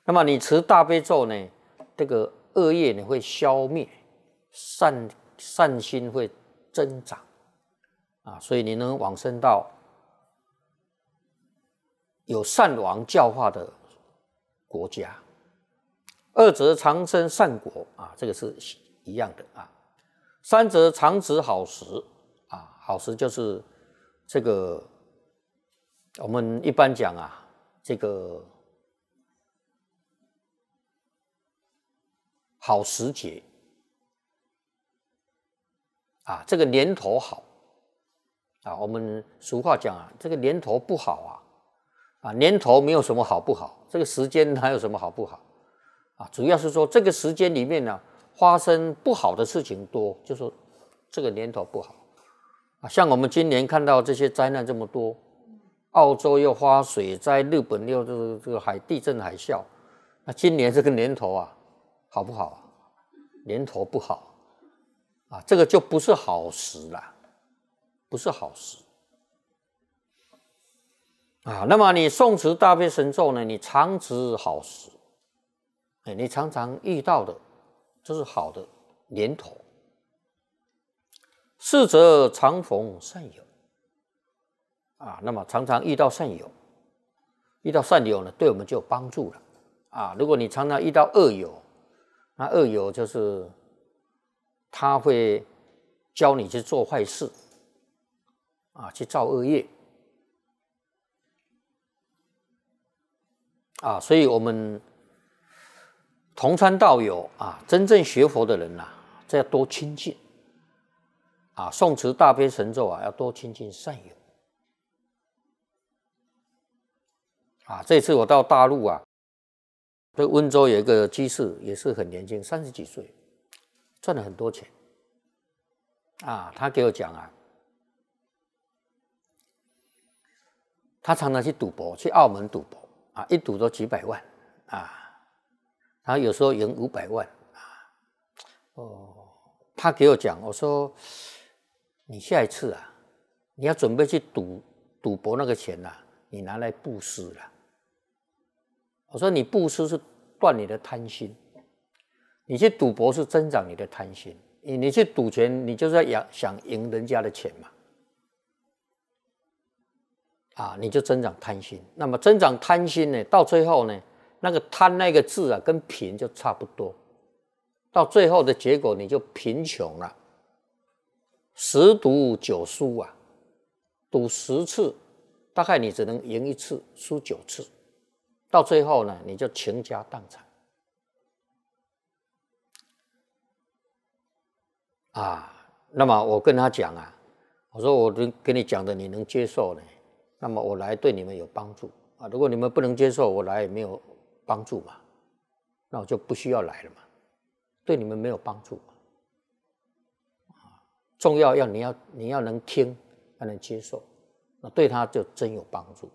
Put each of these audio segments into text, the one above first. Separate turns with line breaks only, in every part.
那么你持大悲咒呢，这个恶业呢会消灭，善心会增长啊，所以你能往生到有善王教化的国家。二则长生善果啊，这个是一样的啊。三则长植好食啊，好食就是这个我们一般讲啊，这个好时节啊，这个年头好啊，我们俗话讲啊，这个年头不好啊，年头没有什么好不好，这个时间哪有什么好不好啊？主要是说这个时间里面呢，发生不好的事情多，就说这个年头不好啊。像我们今年看到这些灾难这么多，澳洲又发水灾，日本又这个地震海啸，那今年这个年头啊，好不好啊？年头不好啊，这个就不是好时了，不是好时啊。那么你诵持大悲神咒呢，你常值好时，你常常遇到的就是好的年头。四则常逢善友啊，那么常常遇到善友，遇到善友呢，对我们就有帮助了啊。如果你常常遇到恶友，那恶友就是他会教你去做坏事啊，去造恶业啊。所以我们同参道友啊，真正学佛的人这要多亲近啊，诵持大悲神咒要多亲近善友啊。这次我到大陆这温州有一个居士，也是很年轻，30几岁，赚了很多钱啊。他给我讲他常常去赌博，去澳门赌博啊，一赌都几百万啊。他有时候赢500万他给我讲，我说你下一次你要准备去赌博那个钱你拿来布施了。我说你布施是断你的贪心，你去赌博是增长你的贪心，你去赌钱，你就是想赢人家的钱嘛，你就增长贪心。那么增长贪心呢，到最后呢，那个贪那个字跟贫就差不多，到最后的结果你就贫穷了。10赌9输赌10次，大概你只能赢1次，输9次。到最后呢，你就倾家荡产那么我跟他讲我说我跟你讲的你能接受呢，那么我来对你们有帮助如果你们不能接受，我来也没有帮助嘛，那我就不需要来了嘛，对你们没有帮助重要你要能听，要能接受，那对他就真有帮助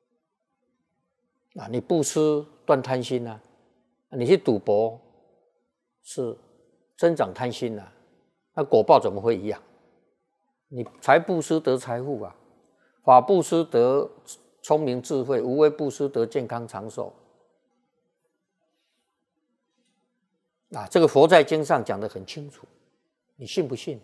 你布施断贪心你去赌博是增长贪心那果报怎么会一样？你财布施得财富法布施得聪明智慧，无为布施得健康长寿这个佛在经上讲得很清楚，你信不信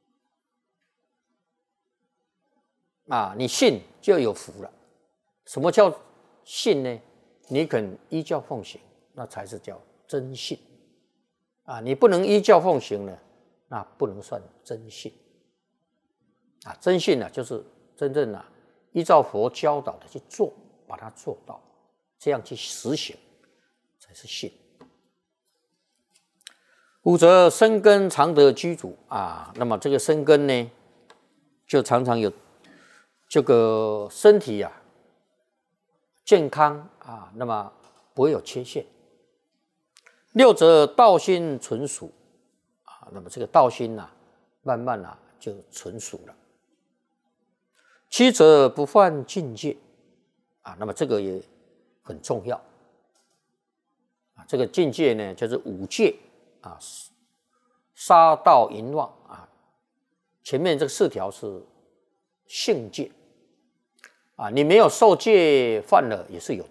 你信就有福了。什么叫信呢？你肯依教奉行，那才是叫真信你不能依教奉行呢，那不能算真信真信就是真正依照佛教导的去做，把它做到，这样去实行才是信。5则身根常得居主那么这个身根呢，就常常有这个身体健康那么不会有缺陷。6则道心纯熟那么这个道心慢慢就纯熟了。7则不犯境界那么这个也很重要这个境界呢，就是5戒杀盗淫妄前面这个4条是性戒你没有受戒犯了也是有